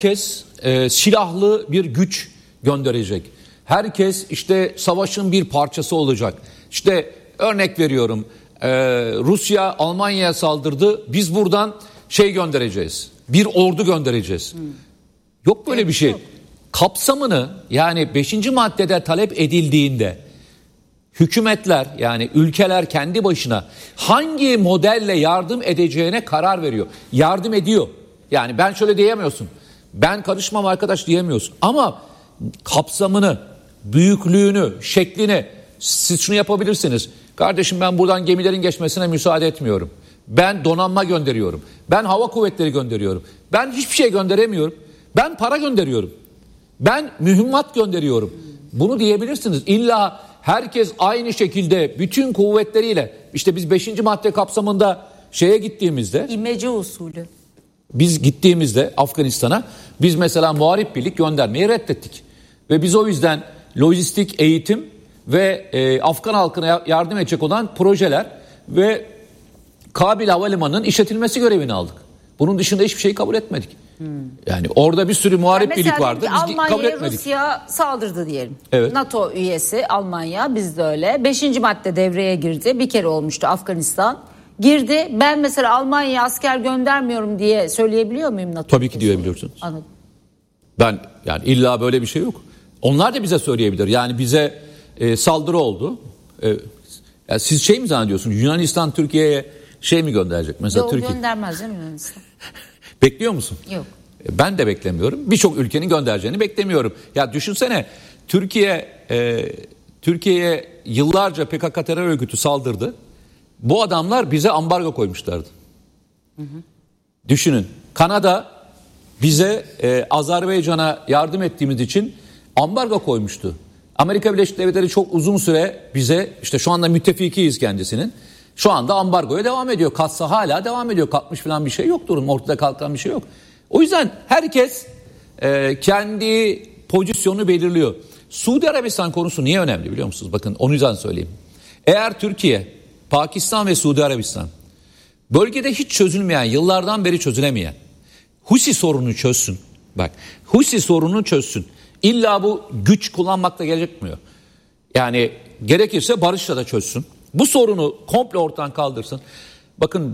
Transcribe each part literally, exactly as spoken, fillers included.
Herkes e, silahlı bir güç gönderecek. Herkes işte savaşın bir parçası olacak. İşte örnek veriyorum, e, Rusya Almanya'ya saldırdı. Biz buradan şey göndereceğiz. Bir ordu göndereceğiz. Hmm. Yok böyle evet, bir şey. Yok. Kapsamını, yani beşinci maddede talep edildiğinde hükümetler, yani ülkeler kendi başına hangi modelle yardım edeceğine karar veriyor. Yardım ediyor. Yani ben şöyle diyemiyorsun. Ben karışmam arkadaş diyemiyorsun. Ama kapsamını, büyüklüğünü, şeklini siz şunu yapabilirsiniz. Kardeşim ben buradan gemilerin geçmesine müsaade etmiyorum. Ben donanma gönderiyorum. Ben hava kuvvetleri gönderiyorum. Ben hiçbir şey gönderemiyorum. Ben para gönderiyorum. Ben mühimmat gönderiyorum. Bunu diyebilirsiniz. İlla herkes aynı şekilde bütün kuvvetleriyle, işte biz beşinci madde kapsamında şeye gittiğimizde, İmece usulü. Biz gittiğimizde Afganistan'a biz mesela muharip birlik göndermeyi reddettik. Ve biz o yüzden lojistik, eğitim ve e, Afgan halkına yardım edecek olan projeler ve Kabil Havalimanı'nın işletilmesi görevini aldık. Bunun dışında hiçbir şeyi kabul etmedik. Hmm. Yani orada bir sürü muharip yani birlik vardı. Biz Almanya'ya kabul etmedik. Rusya saldırdı diyelim. Evet. NATO üyesi Almanya, biz de öyle. Beşinci madde devreye girdi. Bir kere olmuştu Afganistan. Girdi. Ben mesela Almanya'ya asker göndermiyorum diye söyleyebiliyor muyum NATO? Tabii ki diyebiliyorsunuz. Anladım. Ben yani illa böyle bir şey yok. Onlar da bize söyleyebilir. Yani bize e, saldırı oldu. E, yani siz şey mi zannediyorsunuz? Yunanistan Türkiye'ye şey mi gönderecek? Mesela Yok, Türkiye göndermez değil mi Yunanistan? Bekliyor musun? Yok. E, ben de beklemiyorum. Birçok ülkenin göndereceğini beklemiyorum. Ya düşünsene, Türkiye e, Türkiye'ye yıllarca P K K terör örgütü saldırdı. Bu adamlar bize ambargo koymuşlardı. Hı hı. Düşünün, Kanada bize e, Azerbaycan'a yardım ettiğimiz için ambargo koymuştu. Amerika Birleşik Devletleri çok uzun süre bize, işte şu anda müttefikiyiz kendisinin. Şu anda ambargoya devam ediyor. Katsa hala devam ediyor. Kalkmış falan bir şey yok, durum ortada kalkan bir şey yok. O yüzden herkes e, kendi pozisyonunu belirliyor. Suudi Arabistan konusu niye önemli biliyor musunuz? Bakın onu yüzden söyleyeyim. Eğer Türkiye, Pakistan ve Suudi Arabistan bölgede hiç çözülmeyen, yıllardan beri çözülemeyen Husi sorununu çözsün. Bak, Husi sorununu çözsün. İlla bu güç kullanmakla gerekmiyor. Yani gerekirse barışla da çözsün. Bu sorunu komple ortadan kaldırsın. Bakın,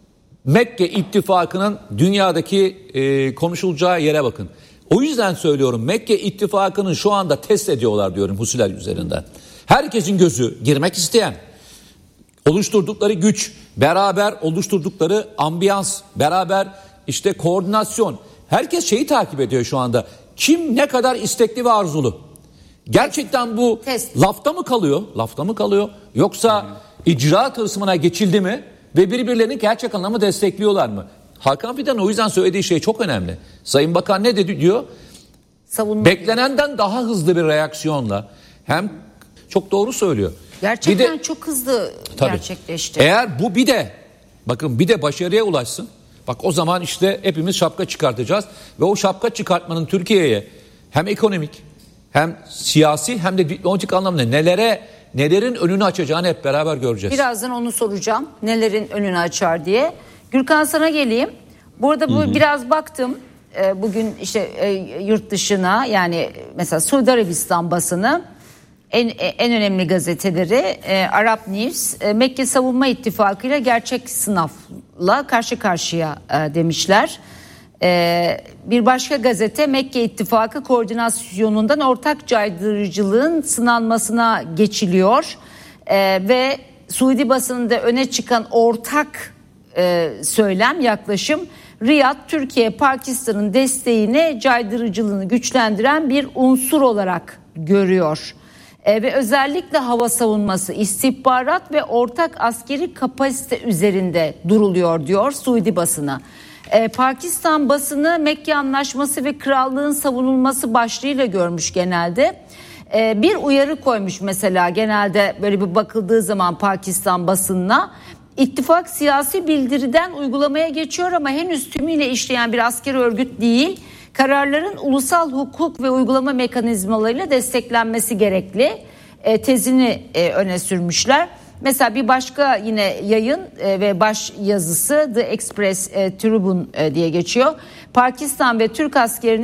Mekke ittifakının dünyadaki e, konuşulacağı yere bakın. O yüzden söylüyorum, Mekke ittifakının şu anda test ediyorlar diyorum Husiler üzerinden. Herkesin gözü, girmek isteyen, oluşturdukları güç, beraber oluşturdukları ambiyans, beraber işte koordinasyon. Herkes şeyi takip ediyor şu anda. Kim ne kadar istekli ve arzulu? Gerçekten bu test lafta mı kalıyor? Lafta mı kalıyor? Yoksa hmm. icraat hırsımına geçildi mi? Ve birbirlerini gerçek anlamda destekliyorlar mı? Hakan Fidan o yüzden söylediği şey çok önemli. Sayın Bakan ne dedi diyor? Savunma Beklenenden diyor. Daha hızlı bir reaksiyonla, hem çok doğru söylüyor. Gerçekten de, çok hızlı tabii, gerçekleşti. Eğer bu bir de bakın bir de başarıya ulaşsın. Bak o zaman işte hepimiz şapka çıkartacağız. Ve o şapka çıkartmanın Türkiye'ye hem ekonomik hem siyasi hem de diplomatik anlamda nelere nelerin önünü açacağını hep beraber göreceğiz. Birazdan onu soracağım. Nelerin önünü açar diye. Gürkan, sana geleyim. Burada bu, biraz baktım. Bugün işte yurt dışına, yani mesela Suudi Arabistan basını, en en önemli gazeteleri e, Arap News, e, Mekke Savunma İttifakı ile gerçek sınavla karşı karşıya e, demişler. E, bir başka gazete, Mekke İttifakı koordinasyonundan ortak caydırıcılığın sınanmasına geçiliyor. E, ve Suudi basınında öne çıkan ortak e, söylem, yaklaşım, Riyad, Türkiye, Pakistan'ın desteğini, caydırıcılığını güçlendiren bir unsur olarak görüyor. Ee, ve özellikle hava savunması, istihbarat ve ortak askeri kapasite üzerinde duruluyor diyor Suudi basını. Ee, Pakistan basını Mekke Anlaşması ve krallığın savunulması başlığıyla görmüş genelde. Ee, bir uyarı koymuş mesela, genelde böyle bir bakıldığı zaman Pakistan basınına. İttifak siyasi bildiriden uygulamaya geçiyor ama henüz tümüyle işleyen bir askeri örgüt değil. Kararların ulusal hukuk ve uygulama mekanizmalarıyla desteklenmesi gerekli e, tezini e, öne sürmüşler. Mesela bir başka yine yayın e, ve baş yazısı The Express e, Tribune e, diye geçiyor. Pakistan ve Türk askerinin